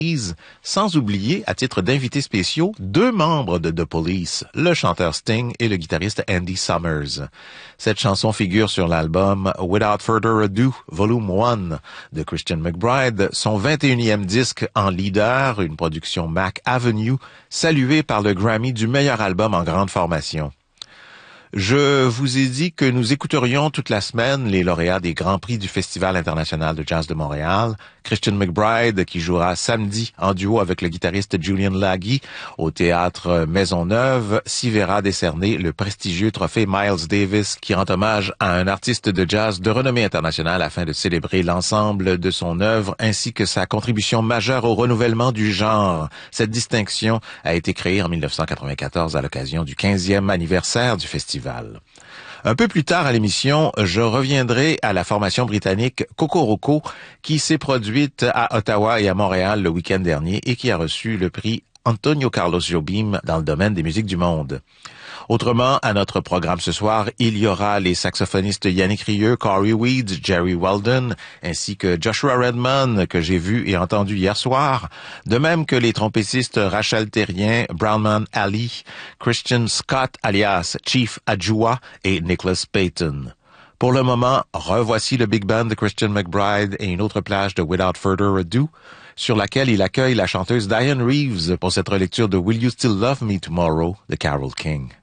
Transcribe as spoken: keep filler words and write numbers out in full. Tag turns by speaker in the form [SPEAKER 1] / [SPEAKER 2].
[SPEAKER 1] sans oublier, à titre d'invités spéciaux, deux membres de The Police, le chanteur Sting et le guitariste Andy Summers. Cette chanson figure sur l'album Without Further Ado, Volume un de Christian McBride, son vingt et unième disque en leader, une production Mac Avenue, saluée par le Grammy du meilleur album en grande formation. Je vous ai dit que nous écouterions toute la semaine les lauréats des Grands Prix du Festival international de jazz de Montréal. Christian McBride, qui jouera samedi en duo avec le guitariste Julian Laghi au théâtre Maisonneuve, s'y verra décerner le prestigieux trophée Miles Davis, qui rend hommage à un artiste de jazz de renommée internationale afin de célébrer l'ensemble de son œuvre ainsi que sa contribution majeure au renouvellement du genre. Cette distinction a été créée en dix-neuf cent quatre-vingt-quatorze à l'occasion du quinzième anniversaire du festival. Un peu plus tard à l'émission, je reviendrai à la formation britannique Kokoroko qui s'est produite à Ottawa et à Montréal le week-end dernier et qui a reçu le prix Antonio Carlos Jobim dans le domaine des musiques du monde. Autrement, à notre programme ce soir, il y aura les saxophonistes Yannick Rieu, Corey Weeds, Jerry Weldon, ainsi que Joshua Redman, que j'ai vu et entendu hier soir, de même que les trompettistes Rachel Terrien, Brownman Ali, Christian Scott alias Chief Adjua et Nicholas Payton. Pour le moment, revoici le Big Band de Christian McBride et une autre plage de Without Further Ado, sur laquelle il accueille la chanteuse Diane Reeves pour cette relecture de Will You Still Love Me Tomorrow de Carole King.